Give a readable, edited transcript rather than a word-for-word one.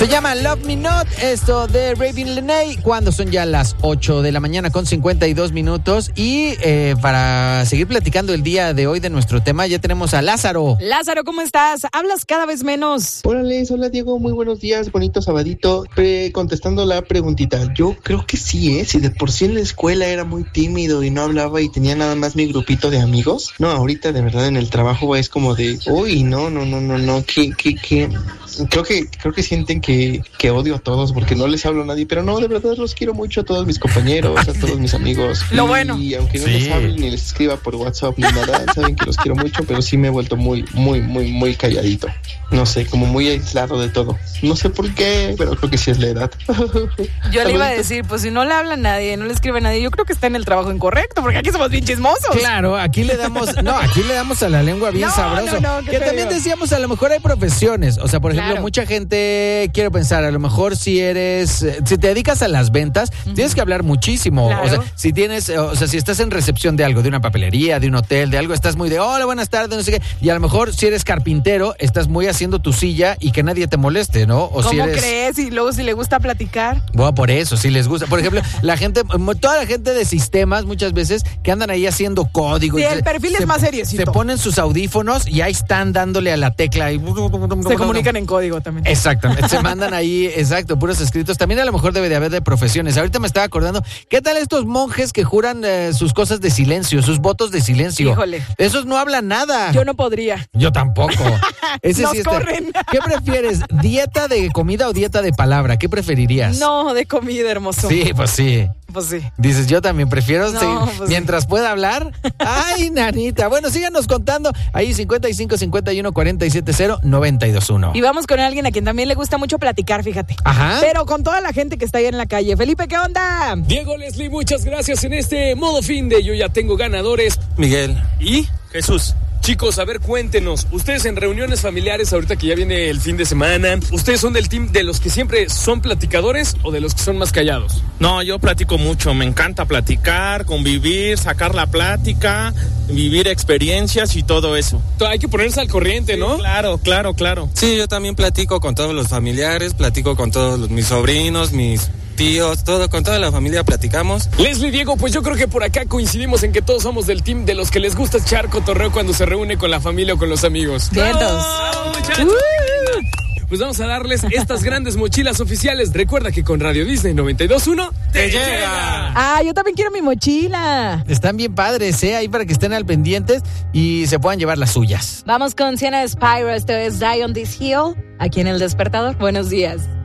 Se llama Love Me Not, esto de Raven Lenae, cuando son ya las 8 de la mañana con 52 minutos. Y para seguir platicando el día de hoy de nuestro tema, ya tenemos a Lázaro. Lázaro, ¿cómo estás? Hablas cada vez menos. Hola Diego, muy buenos días, bonito sabadito. Contestando la preguntita, yo creo que sí, si de por sí en la escuela era muy tímido y no hablaba y tenía nada más mi grupito de amigos. No, ahorita de verdad en el trabajo es como de, uy, no, que creo que sienten que odio a todos porque no les hablo a nadie, pero no, de verdad los quiero mucho a todos mis compañeros, a todos mis amigos. Lo bueno. Y aunque no les hable ni les escriba por WhatsApp ni nada, saben que los quiero mucho, pero sí me he vuelto muy calladito. No sé, como muy aislado de todo. No sé por qué, pero creo que sí es la edad. Yo le iba a decir, pues si no le habla a nadie, no le escribe a nadie, yo creo que está en el trabajo incorrecto, porque aquí somos bien chismosos. Claro, aquí le damos a la lengua bien sabroso. ¿qué que también decíamos, a lo mejor hay profesiones. O sea, por ejemplo, mucha gente quiere pensar, a lo mejor si te dedicas a las ventas, tienes que hablar muchísimo. Claro. O sea, si estás en recepción de algo, de una papelería, de un hotel, de algo, estás muy de hola, buenas tardes, no sé qué. Y a lo mejor si eres carpintero, estás muy haciendo tu silla y que nadie te moleste, ¿no? O ¿Cómo crees? Y luego si le gusta platicar. Bueno, por eso, si les gusta. Por ejemplo, toda la gente de sistemas, muchas veces, que andan ahí haciendo código. Sí, el perfil es más seriecito. Se ponen sus audífonos y ahí están dándole a la tecla. Y se comunican en código también. Exactamente, se mandan ahí, puros escritos. También a lo mejor debe de haber de profesiones. Ahorita me estaba acordando, ¿qué tal estos monjes que juran sus cosas de silencio, sus votos de silencio? Híjole. Esos no hablan nada. Yo no podría. Yo tampoco. Nos corren. ¿Qué prefieres? ¿Dieta de comida o dieta de palabra? ¿Qué preferirías? No, de comida, hermoso. Sí, pues sí. Pues sí. Dices, yo también prefiero pues mientras pueda hablar. Ay, nanita. Bueno, síganos contando. Ahí 55 51 47 0 92 1. Y vamos con alguien a quien también le gusta mucho platicar, fíjate. Ajá. Pero con toda la gente que está ahí en la calle. Felipe, ¿qué onda? Diego, Leslie, muchas gracias. En este modo fin de yo ya tengo ganadores. Miguel. ¿Y? Jesús. Chicos, a ver, cuéntenos, ustedes en reuniones familiares, ahorita que ya viene el fin de semana, ¿ustedes son del team de los que siempre son platicadores o de los que son más callados? No, yo platico mucho, me encanta platicar, convivir, sacar la plática, vivir experiencias y todo eso. Hay que ponerse al corriente, ¿no? Sí, claro. Sí, yo también platico con todos los familiares, platico con todos mis sobrinos, mis tíos, con toda la familia platicamos. Leslie, Diego, pues yo creo que por acá coincidimos en que todos somos del team de los que les gusta echar cotorreo cuando se reúne con la familia o con los amigos. Vientos. Pues vamos a darles estas grandes mochilas oficiales. Recuerda que con Radio Disney 92.1 ¡te llega! Yo también quiero mi mochila. Están bien padres, ahí para que estén al pendientes y se puedan llevar las suyas. Vamos con Sienna Spyro, esto es Die on This Hill, aquí en El Despertador. Buenos días.